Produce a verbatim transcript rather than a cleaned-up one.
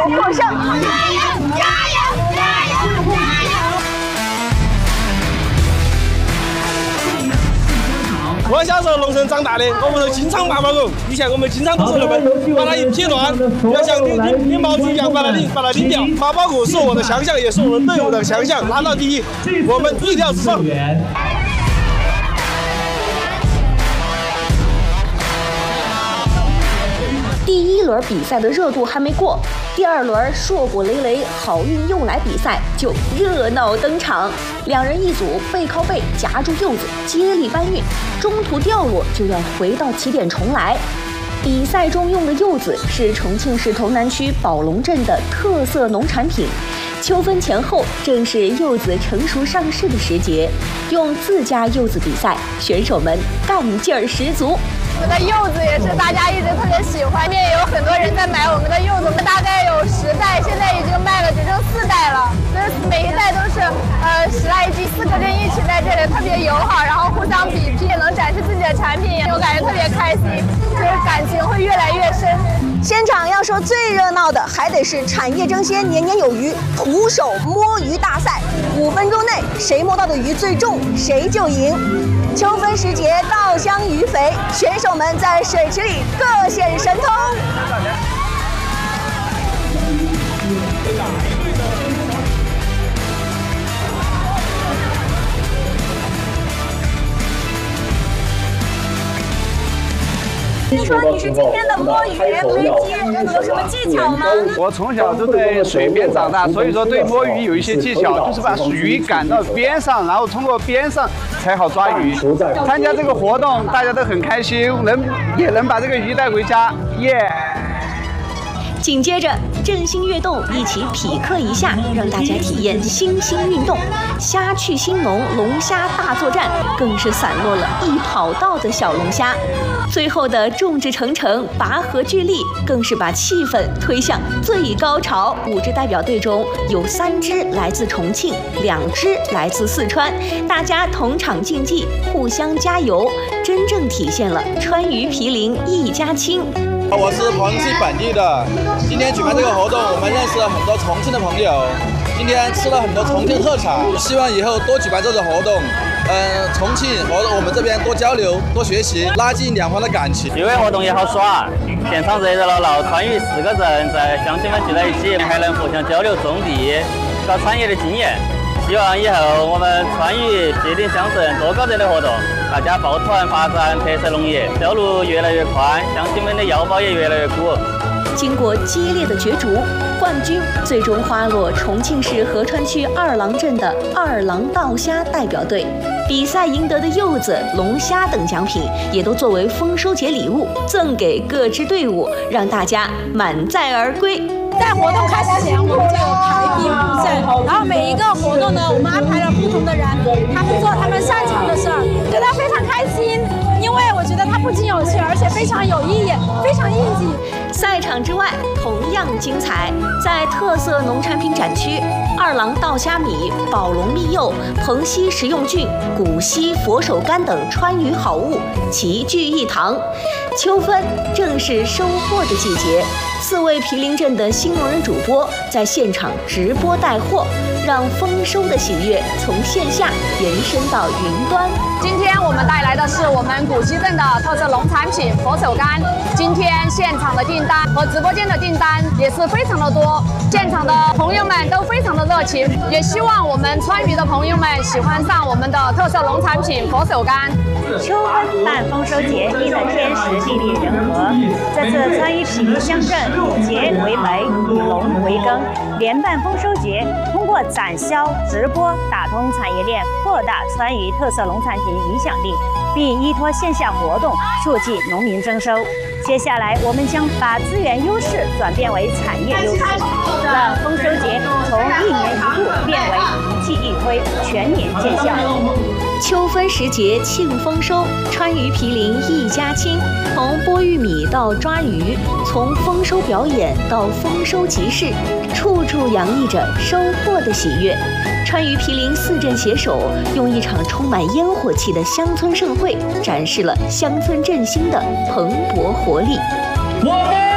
获胜！加油！加油！加油！加油！ 我小时候农村长大的，我们都经常拔毛狗。以前我们经常都是那么把它一撇断，要像拧拧拧毛巾一样把它拧把它拧掉。拔毛狗是我的强项，也是我们队伍的强项，拿到第一，我们一条之上。 第一轮比赛的热度还没过，第二轮硕果累累好运又来比赛就热闹登场。两人一组，背靠背夹住柚子，接力搬运，中途掉落就要回到起点重来。比赛中用的柚子是重庆市潼南区宝龙镇的特色农产品。秋分前后正是柚子成熟上市的时节，用自家柚子比赛，选手们干劲儿十足。 我们的柚子也是大家一直特别喜欢，面也有很多人在买我们的柚子，我们大概有十袋，现在已经卖了只剩四袋了。就是每一袋都是呃十来斤，四个人一起在这里特别友好，然后互相比拼，能展示自己的产品，我感觉特别开心，就是感情会越来越深。现场要说最热闹的，还得是产业争先，年年有余，徒手摸鱼大赛。五分钟内谁摸到的鱼最重，谁就赢。秋分时节，稻香鱼肥，选手们在水池里各显神通。你说你是今天的摸鱼飞机，有什么技巧吗？ 我从小就在水边长大，所以说对摸鱼有一些技巧，就是把鱼赶到边上，然后通过边上才好抓鱼。参加这个活动，大家都很开心，能也能把这个鱼带回家，耶、yeah ！ 紧接着，振兴跃动一起匹克一下，让大家体验新兴运动。虾去兴隆，龙虾大作战，更是散落了一跑道的小龙虾。最后的众志成城、拔河聚力，更是把气氛推向最高潮。五支代表队中有三支来自重庆，两支来自四川，大家同场竞技，互相加油，真正体现了川渝毗邻一家亲。 我是彭溪本地的，今天举办这个活动，我们认识了很多重庆的朋友，今天吃了很多重庆特产，希望以后多举办这种活动。嗯，重庆和我们这边多交流、多学习，拉近两方的感情。 趣味活动也好耍，现场热热闹闹，川渝四个人在乡亲们聚在一起，还能互相交流种地、搞产业的经验。希望以后我们川渝毗邻乡镇多搞这类活动，大家抱团发展特色农业，销路越来越快，乡亲们的腰包也越来越鼓。 经过激烈的角逐，冠军最终花落重庆市合川区二郎镇的二郎稻虾代表队。比赛赢得的柚子、龙虾等奖品，也都作为丰收节礼物赠给各支队伍，让大家满载而归。 在活动开始前，我们就有排兵布阵，然后每一个活动呢，我们安排了不同的人，他们做他们擅长的事儿，觉得非常开心。因为我觉得它不仅有趣，而且非常有意义，非常应景。 赛场之外同样精彩，在特色农产品展区，二郎稻虾米、宝龙蜜柚、蓬溪食用菌、古稀佛手柑等川渝好物齐聚一堂。秋分正是收获的季节，四位毗邻镇的新农人主播在现场直播带货，让丰收的喜悦从线下延伸到云端。 今天我们带来的是我们古稀镇的特色农产品佛手柑。今天现场的订单和直播间的订单也是非常的多，现场的朋友们都非常的热情，也希望我们川渝的朋友们喜欢上我们的特色农产品佛手柑。 秋分办丰收节，立了天时地利人和。这次川渝毗邻乡镇以节为媒，以农为耕，联办丰收节，通过展销、直播打通产业链，扩大川渝特色农产品影响力，并依托线下活动促进农民增收。接下来，我们将把资源优势转变为产业优势，让丰收节从一年一度变为一季一推，全年见效。 秋分时节庆丰收，川渝毗邻一家亲。从剥玉米到抓鱼，从丰收表演到丰收集市，处处洋溢着收获的喜悦。川渝毗邻四镇携手，用一场充满烟火气的乡村盛会，展示了乡村振兴的蓬勃活力。 我们